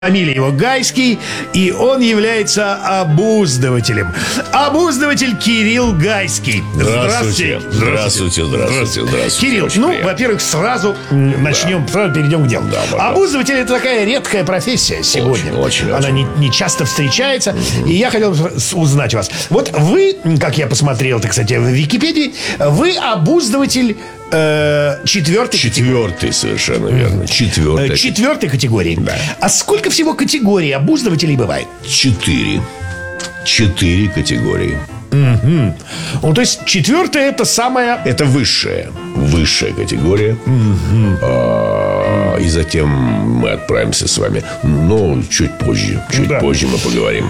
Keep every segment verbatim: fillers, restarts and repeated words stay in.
Фамилия его Гайский, и он является обуздывателем. Обуздыватель Кирилл Гайский. Здравствуйте. Здравствуйте, здравствуйте, здравствуйте. Кирилл, Очень ну, приятно. во-первых, сразу начнем, да. сразу перейдем к делу. Да, обуздыватель — это такая редкая профессия сегодня. Очень, очень, Она очень. Не, не часто встречается. Угу. И я хотел узнать у вас. Вот вы, как я посмотрел, так кстати, в Википедии, вы обуздыватель э, четвертой Четвертый, категории. Совершенно верно. Четвертый. Четвертой категории. Да. А сколько всего категорий обуздывателей бывает? Четыре. Четыре категории. Угу. Ну, то есть четвертая — это самая... Это высшая. Высшая категория. Угу. А, и затем мы отправимся с вами. Но чуть позже. Чуть да. позже мы поговорим.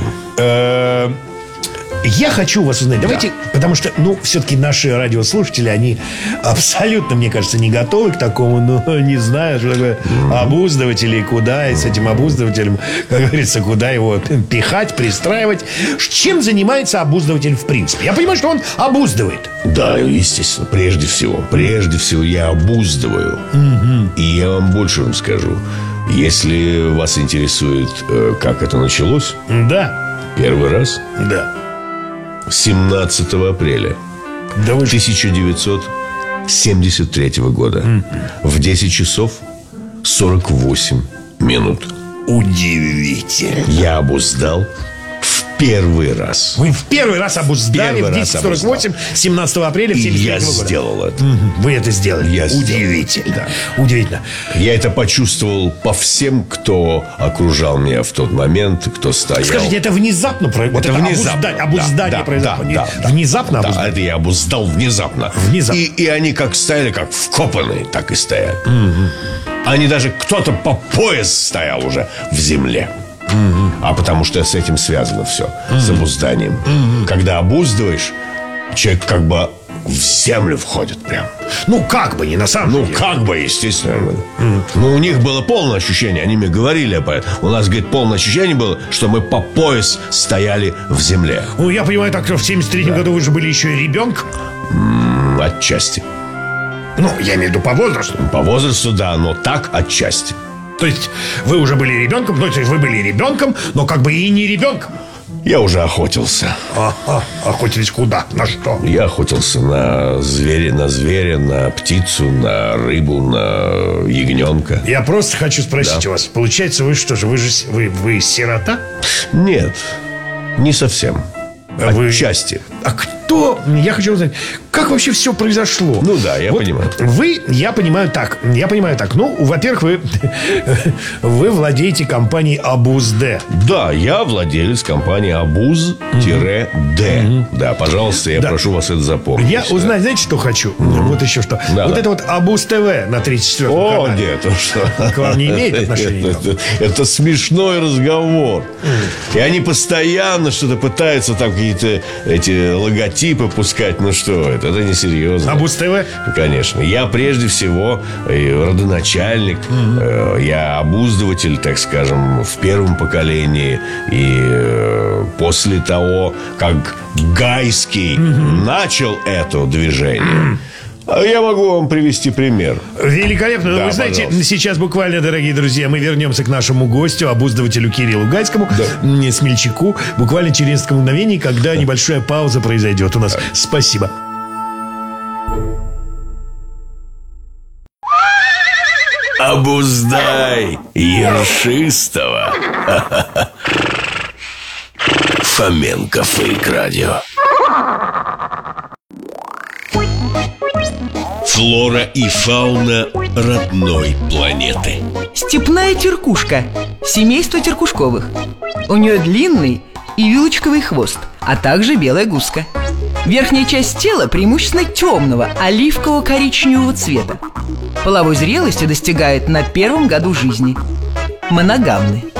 Я хочу вас узнать. Давайте, да. потому что, ну, все-таки наши радиослушатели, они абсолютно, мне кажется, не готовы к такому, ну, не знаю, что такое mm-hmm. обуздыватель и куда, и с этим обуздывателем, как говорится, куда его пихать, пристраивать. Чем занимается обуздыватель в принципе? Я понимаю, что он обуздывает. Да, естественно, прежде всего. Прежде всего я обуздываю. Mm-hmm. И я вам больше вам скажу. Если вас интересует, как это началось. Да. Первый раз. Да. семнадцатого апреля да вы... тысяча девятьсот семьдесят третьего года mm-hmm. в десять часов сорок восемь минут. Удивительно. Я обуздал в первый раз. Вы в первый раз обуздали первый в десять сорок восемь семнадцатого апреля семьдесят третьего года. Я сделал это. Mm-hmm. Вы это сделали. Я Удивительно. сделал. Да. Удивительно. Я это почувствовал по всем, кто окружал меня в тот момент, кто стоял. Скажите, это внезапно произошло? Это, это внезапно. Обуздание, обуздание да, произошло. Да, да, внезапно да, обуздание. это я обуздал внезапно. Внезапно. И, и они как стояли, как вкопанные, так и стоят. Mm-hmm. Они даже, кто-то по пояс стоял уже в земле. Mm-hmm. А потому что с этим связано все. Mm-hmm. С обузданием. Mm-hmm. Когда обуздываешь, человек как бы в землю входит прям. Ну, как бы, не на самом ну, деле. Ну, как бы, естественно. Mm-hmm. Но у них было полное ощущение. Они мне говорили об этом. У нас, говорит, полное ощущение было, что мы по пояс стояли в земле. Ну, я понимаю, так что в семьдесят третьем да. году вы же были еще и ребенком. Mm, отчасти. Ну, я имею в виду по возрасту. По возрасту, да, но так отчасти. То есть вы уже были ребенком, ну, то есть вы были ребенком, но как бы и не ребенком. Я уже охотился. А-а, охотились куда? На что? Я охотился на зверя, на зверя, на птицу, на рыбу, на ягненка. Я просто хочу спросить да. у вас. Получается, вы что же, вы же вы, вы сирота? Нет, не совсем. Вы... Отчасти. А кто? Я хочу узнать, как вообще все произошло? Ну да, я вот понимаю. Вы, я понимаю так. Я понимаю так. Ну, во-первых, вы Вы владеете компанией Обуз-Д. Да, я владелец компании Обуз-Д. Угу. Да, пожалуйста, я да. прошу вас это запомнить. Я да. узнать, знаете, что хочу? Угу. Вот еще что. Да, вот да. это вот Обуз-ТВ на тридцать четвёртом О, канале. нет, ну что? К вам не имеет отношения? Это, это, это смешной разговор. И они постоянно что-то пытаются там какие-то эти логотипы пускать. Ну что это? Это несерьезно. Обуз-ТВ? Конечно. Я прежде всего родоначальник. Угу. Я обуздыватель, так скажем, в первом поколении. И после того, как Гайский угу. начал это движение, я могу вам привести пример. Великолепно. Да, вы знаете, пожалуйста. Сейчас буквально, дорогие друзья, мы вернемся к нашему гостю, обуздывателю Кириллу Гайскому, да. смельчаку, буквально через несколько мгновений, когда да. небольшая пауза произойдет у нас. Да. Спасибо. Обуздай ершистого. Фоменко Фейк Радио. Флора и фауна родной планеты. Степная теркушка. Семейство теркушковых. У нее длинный и вилочковый хвост, а также белая гуска. Верхняя часть тела преимущественно темного, оливково-коричневого цвета. Половой зрелости достигает на первом году жизни. Моногамны.